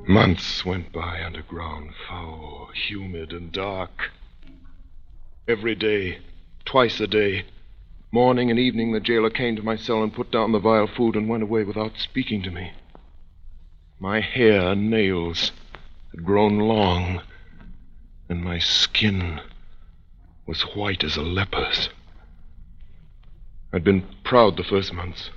Months went by underground, foul, humid, and dark. Every day, twice a day, morning and evening, the jailer came to my cell and put down the vile food and went away without speaking to me. My hair and nails had grown long, and my skin was white as a leper's. I'd been proud the first months.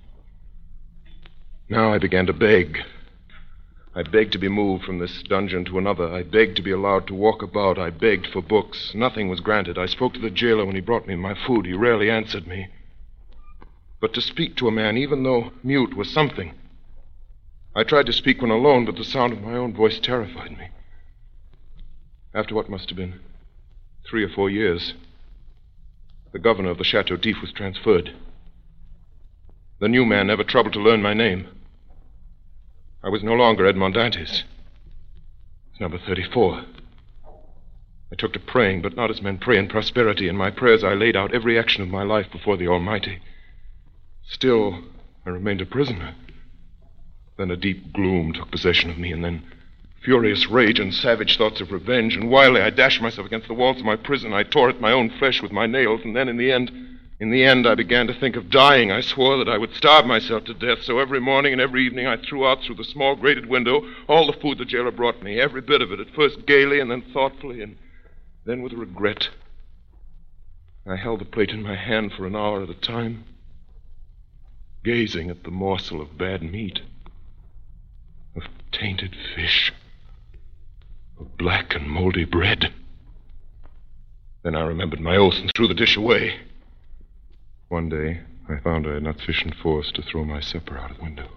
Now I began to beg. I begged to be moved from this dungeon to another. I begged to be allowed to walk about. I begged for books. Nothing was granted. I spoke to the jailer when he brought me my food. He rarely answered me. But to speak to a man, even though mute, was something. I tried to speak when alone, but the sound of my own voice terrified me. After what must have been 3 or 4 years, the governor of the Chateau d'If was transferred. The new man never troubled to learn my name. I was no longer Edmond Dantes. It was number 34. I took to praying, but not as men pray in prosperity. In my prayers, I laid out every action of my life before the Almighty. Still, I remained a prisoner. Then a deep gloom took possession of me, and then furious rage and savage thoughts of revenge. And wildly, I dashed myself against the walls of my prison. I tore at my own flesh with my nails, and then in the end, I began to think of dying. I swore that I would starve myself to death, so every morning and every evening I threw out through the small grated window all the food the jailer brought me, every bit of it, at first gaily and then thoughtfully, and then with regret. I held the plate in my hand for an hour at a time, gazing at the morsel of bad meat, of tainted fish, of black and moldy bread. Then I remembered my oath and threw the dish away. One day, I found I had not sufficient force to throw my supper out of the window.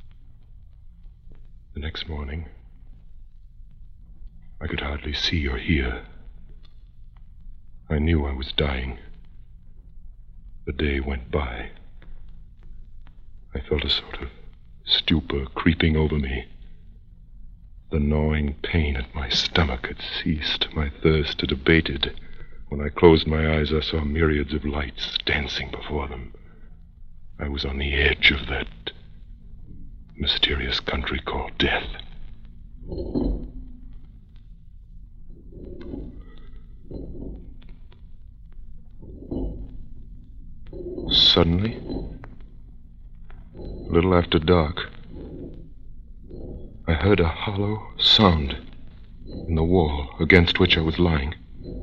The next morning, I could hardly see or hear. I knew I was dying. The day went by. I felt a sort of stupor creeping over me. The gnawing pain at my stomach had ceased. My thirst had abated. When I closed my eyes, I saw myriads of lights dancing before them. I was on the edge of that mysterious country called death. Suddenly, a little after dark, I heard a hollow sound in the wall against which I was lying.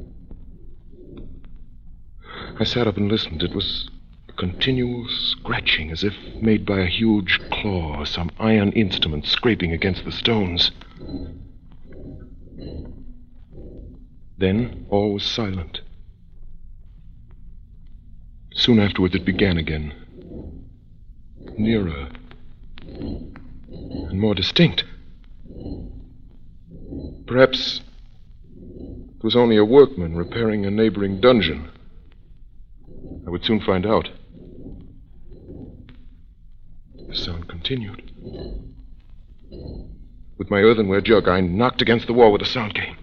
I sat up and listened. It was a continual scratching, as if made by a huge claw or some iron instrument scraping against the stones. Then all was silent. Soon afterwards it began again, nearer and more distinct. Perhaps it was only a workman repairing a neighboring dungeon. I would soon find out. The sound continued. With my earthenware jug, I knocked against the wall where the sound came.